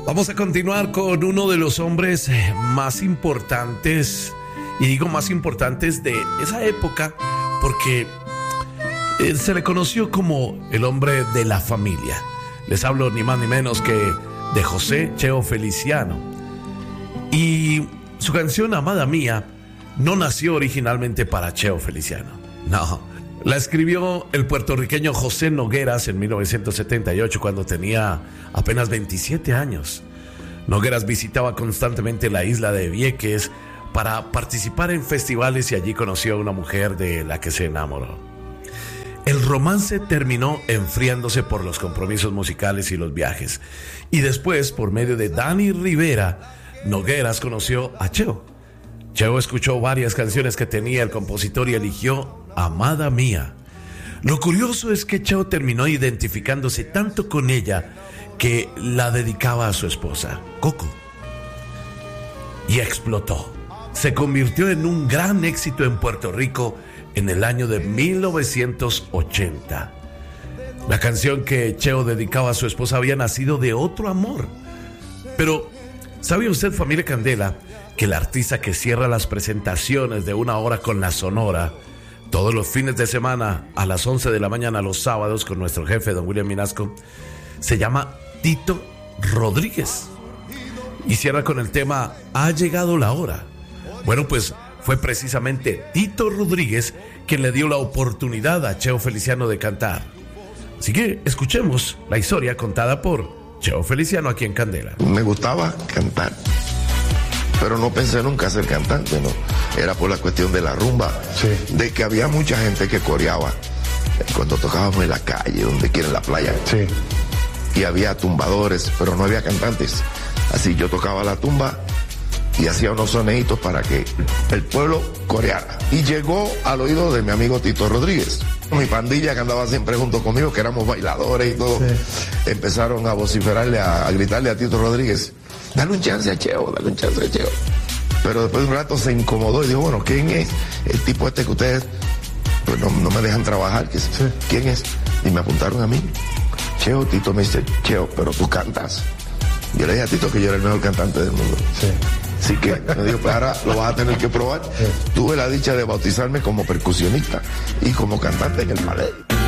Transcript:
Vamos a continuar con uno de los hombres más importantes, y digo más importantes de esa época, porque se le conoció como el hombre de la familia. Les hablo ni más ni menos que de José Cheo Feliciano. Y su canción Amada Mía no nació originalmente para Cheo Feliciano. No, la escribió el puertorriqueño José Nogueras en 1978, cuando tenía apenas 27 años. Nogueras visitaba constantemente la isla de Vieques para participar en festivales y allí conoció a una mujer de la que se enamoró. El romance terminó enfriándose por los compromisos musicales y los viajes. Y después, por medio de Danny Rivera, Nogueras conoció a Cheo. Cheo escuchó varias canciones que tenía el compositor y eligió Amada Mía. Lo curioso es que Cheo terminó identificándose tanto con ella que la dedicaba a su esposa, Coco. Y explotó. Se convirtió en un gran éxito en Puerto Rico en el año de 1980. La canción que Cheo dedicaba a su esposa había nacido de otro amor. Pero, ¿sabe usted, familia Candela, que el artista que cierra las presentaciones de Una Hora con la Sonora todos los fines de semana a las 11 de la mañana los sábados con nuestro jefe, don William Minasco, se llama Tito Rodríguez? Y cierra con el tema Ha llegado la hora. Bueno, pues fue precisamente Tito Rodríguez quien le dio la oportunidad a Cheo Feliciano de cantar. Así que escuchemos la historia contada por Cheo Feliciano aquí en Candela. Me gustaba cantar, pero no pensé nunca ser cantante, ¿no? Era por la cuestión de la rumba, sí, de que había mucha gente que coreaba cuando tocábamos en la calle, donde quiera en la playa. Sí. Y había tumbadores, pero no había cantantes. Así yo tocaba la tumba y hacía unos soneitos para que el pueblo coreara. Y llegó al oído de mi amigo Tito Rodríguez. Mi pandilla que andaba siempre junto conmigo, que éramos bailadores y todo, sí, empezaron a vociferarle, a gritarle a Tito Rodríguez: dale un chance a Cheo, dale un chance a Cheo. Pero después de un rato se incomodó y dijo: bueno, ¿quién es el tipo este que ustedes pues no me dejan trabajar? Sí. ¿Quién es? Y me apuntaron a mí. Cheo. Tito me dice: Cheo, pero tú cantas. Yo le dije a Tito que yo era el mejor cantante del mundo. Sí. Así que me dijo: pues ahora lo vas a tener que probar. Sí. Tuve la dicha de bautizarme como percusionista y como cantante en el ballet.